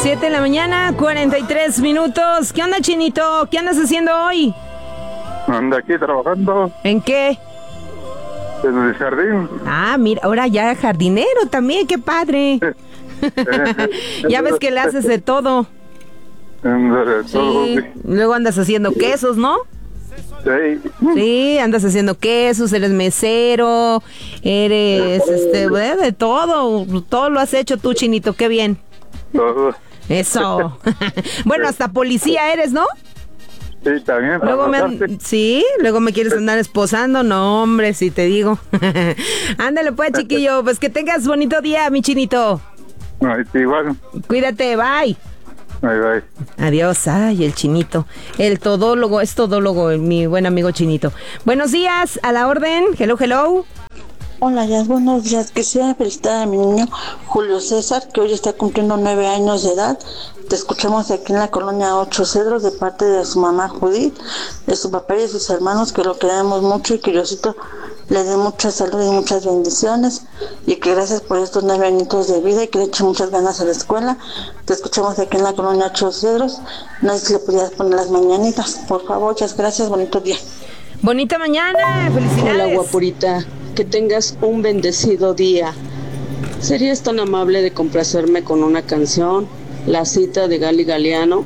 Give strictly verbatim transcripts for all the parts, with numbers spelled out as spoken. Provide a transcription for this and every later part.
siete de la mañana, cuarenta y tres minutos. ¿Qué onda, Chinito? ¿Qué andas haciendo hoy? Ando aquí trabajando. ¿En qué? En el jardín. Ah, mira, ahora ya jardinero también, qué padre. Ya ves que le haces de todo. De todo, Sí. sí. Luego andas haciendo quesos, ¿no? Sí. Sí, andas haciendo quesos, eres mesero, eres, este, bueno, de todo. Todo lo has hecho tú, Chinito, qué bien. Todo. Eso. Bueno, hasta policía eres, ¿no? Sí, también. Luego me, trabajaste. sí, luego me quieres andar esposando, no, hombre, si te digo. Ándale pues, chiquillo, pues que tengas bonito día, mi Chinito. Ay, sí, igual. Cuídate, bye. Bye, bye. Adiós, ay, el Chinito, el todólogo, es todólogo, mi buen amigo Chinito. Buenos días, a la orden, hello, hello. Hola, ya buenos días. Quisiera felicitar a mi niño Julio César, que hoy está cumpliendo nueve años de edad. Te escuchamos aquí en la colonia Ocho Cedros de parte de su mamá Judith, de su papá y de sus hermanos, que lo queremos mucho y que Diosito le dé mucha salud y muchas bendiciones, y que gracias por estos nueve añitos de vida y que le eche muchas ganas a la escuela. Te escuchamos aquí en la colonia Ocho Cedros. No sé si le pudieras poner las mañanitas, por favor. Muchas gracias, bonito día. Bonita mañana, felicidades. Hola, guapurita, que tengas un bendecido día. ¿Serías tan amable de complacerme con una canción? La cita de Gali Galeano.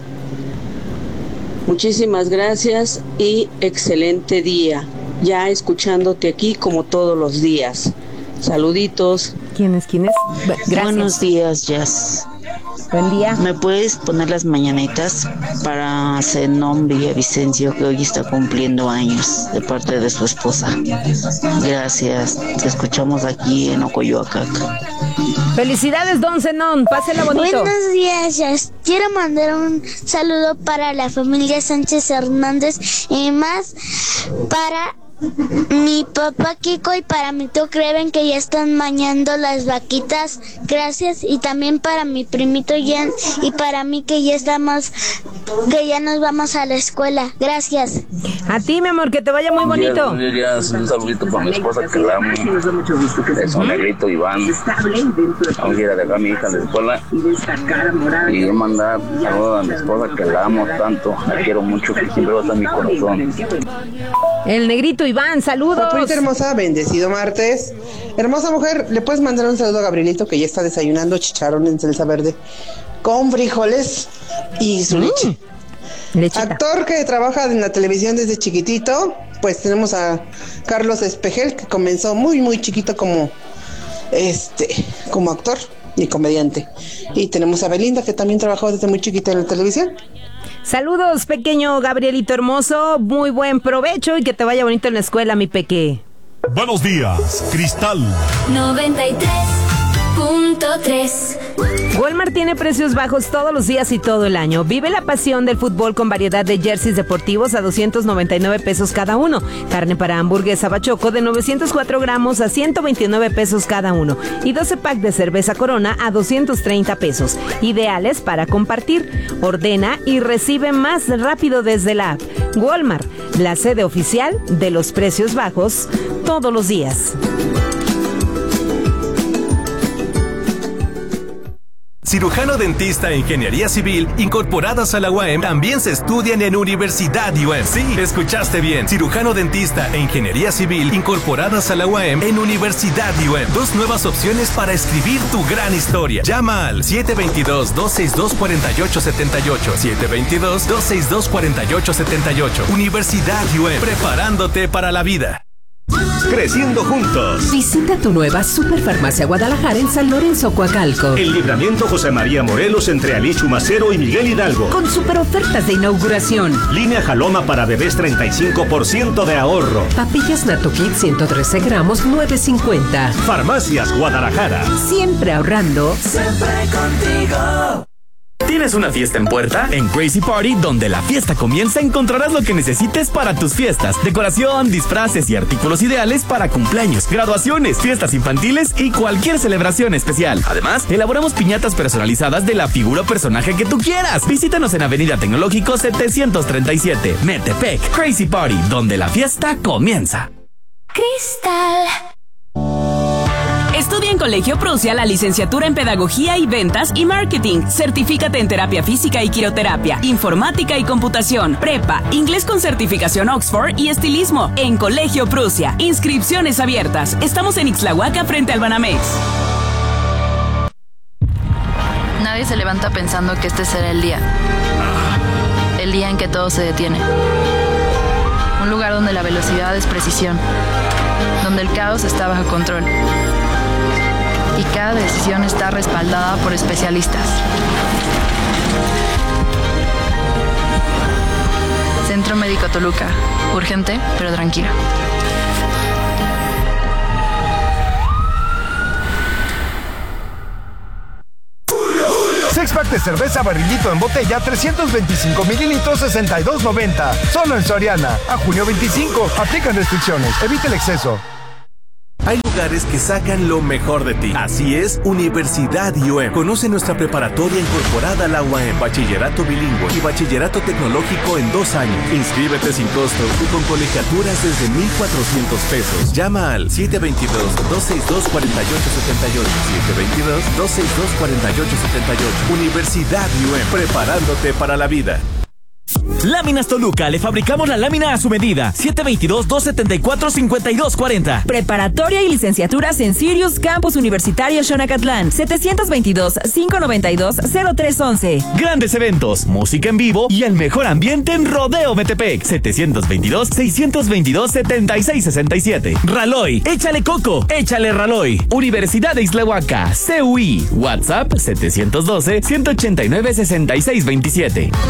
Muchísimas gracias y excelente día. Ya escuchándote aquí como todos los días. Saluditos. ¿Quién es? ¿Quién es? Gracias. Buenos días, Jazz. Buen día. ¿Me puedes poner las mañanitas para Zenón Villavicencio, que hoy está cumpliendo años, de parte de su esposa? Gracias. Te escuchamos aquí en Ocoyoacac. Felicidades, don Zenón, pásela bonito. Buenos días, Jazz. Quiero mandar un saludo para la familia Sánchez Hernández y más para mi papá Kiko y para mi tío Creven, que ya están mañando las vaquitas. Gracias. Y también para mi primito Jan y para mí, que ya estamos, que ya nos vamos a la escuela. Gracias. A ti, mi amor, que te vaya muy bonito. Buenos días, un saludito para mi esposa que la amo. Es un negrito Iván. Vamos a ir a dejar a mi hija a la escuela. Y yo mandar saludos a mi esposa que la amo tanto. La quiero mucho, que siempre va a estar en mi corazón. El negrito Iván, saludos. Papita hermosa, bendecido martes. Hermosa mujer, ¿le puedes mandar un saludo a Gabrielito, que ya está desayunando chicharrón en salsa verde con frijoles y su Mm. leche? Lechita. Actor que trabaja en la televisión desde chiquitito, pues tenemos a Carlos Espejel, que comenzó muy muy chiquito como este como actor y comediante. Y tenemos a Belinda, que también trabajó desde muy chiquita en la televisión. Saludos, pequeño Gabrielito hermoso, muy buen provecho y que te vaya bonito en la escuela, mi peque. Buenos días, Cristal. noventa y tres punto tres. Walmart tiene precios bajos todos los días y todo el año. Vive la pasión del fútbol con variedad de jerseys deportivos a doscientos noventa y nueve pesos cada uno. Carne para hamburguesa Bachoco de novecientos cuatro gramos a ciento veintinueve pesos cada uno. Y doce pack de cerveza Corona a doscientos treinta pesos. Ideales para compartir. Ordena y recibe más rápido desde la app. Walmart, la sede oficial de los precios bajos todos los días. Cirujano dentista e ingeniería civil incorporadas a la U A M también se estudian en Universidad U A M. Sí, escuchaste bien. Cirujano dentista e ingeniería civil incorporadas a la U A M en Universidad U A M. Dos nuevas opciones para escribir tu gran historia. Llama al siete dos dos, dos seis dos, cuatro ocho siete ocho. siete dos dos, dos seis dos, cuatro ocho siete ocho. Universidad U A M, preparándote para la vida. Creciendo juntos. Visita tu nueva Superfarmacia Guadalajara en San Lorenzo, Coacalco. El Libramiento José María Morelos entre Ali Chumacero y Miguel Hidalgo. Con super ofertas de inauguración. Línea Jaloma para bebés treinta y cinco por ciento de ahorro. Papillas Nato Kid ciento trece gramos nueve cincuenta. Farmacias Guadalajara. Siempre ahorrando. Siempre contigo. ¿Tienes una fiesta en puerta? En Crazy Party, donde la fiesta comienza, encontrarás lo que necesites para tus fiestas. Decoración, disfraces y artículos ideales para cumpleaños, graduaciones, fiestas infantiles y cualquier celebración especial. Además, elaboramos piñatas personalizadas de la figura o personaje que tú quieras. Visítanos en Avenida Tecnológico setecientos treinta y siete, Metepec. Crazy Party, donde la fiesta comienza. Cristal. Estudia en Colegio Prusia la licenciatura en Pedagogía y Ventas y Marketing. Certifícate en Terapia Física y Quiroterapia, Informática y Computación, Prepa, Inglés con certificación Oxford y Estilismo en Colegio Prusia. Inscripciones abiertas. Estamos en Ixtlahuaca frente al Banamex. Nadie se levanta pensando que este será el día. El día en que todo se detiene. Un lugar donde la velocidad es precisión. Donde el caos está bajo control. Y cada decisión está respaldada por especialistas. Centro Médico Toluca. Urgente, pero tranquilo. Six pack de cerveza Barrilito en botella, trescientos veinticinco mililitros, sesenta y dos noventa. Solo en Soriana. A junio veinticinco. Aplican restricciones. Evite el exceso. Hay lugares que sacan lo mejor de ti. Así es, Universidad I U E M. Conoce nuestra preparatoria incorporada a la U A M, bachillerato bilingüe y bachillerato tecnológico en dos años. Inscríbete sin costo y con colegiaturas desde mil cuatrocientos pesos. Llama al siete dos dos, dos seis dos, cuatro ocho siete ocho. siete dos dos, dos seis dos, cuatro ocho siete ocho. Universidad I U E M, preparándote para la vida. Láminas Toluca, le fabricamos la lámina a su medida. siete dos dos, dos siete cuatro, cinco dos cuatro cero. Preparatoria y licenciaturas en Sirius Campus Universitario Xonacatlán. setecientos veintidós, quinientos noventa y dos, cero tres once. Grandes eventos, música en vivo y el mejor ambiente en Rodeo Metepec. setecientos veintidós, seiscientos veintidós, setenta y seis sesenta y siete. Raloy, échale coco, échale Raloy. Universidad de Ixtlahuaca, C U I. WhatsApp setecientos doce, ciento ochenta y nueve, sesenta y seis veintisiete.